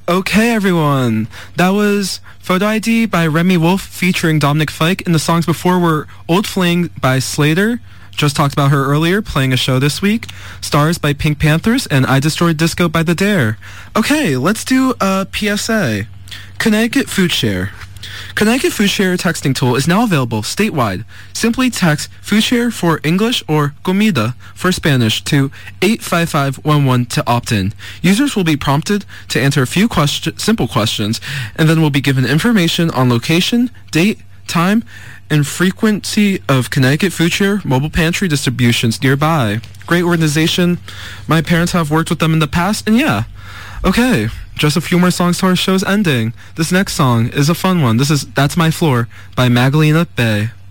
Okay, everyone. That was Photo ID by Remy Wolf featuring Dominic Fike, and the songs before were Old Fling by Slater, just talked about her earlier, playing a show this week, Stars by Pink Panthers, and I Destroyed Disco by The Dare. Okay, let's do a PSA. Connecticut Food Share. Connecticut Food Share texting tool is now available statewide. Simply text Food Share for English or Comida for Spanish to 85511 to opt in. Users will be prompted to answer a few simple questions and then will be given information on location, date, time, and frequency of Connecticut Food Share mobile pantry distributions nearby. Great organization. My parents have worked with them in the past, and yeah. Okay, just a few more songs to our show's ending. This next song is a fun one. This is That's My Floor by Magdalena Bay.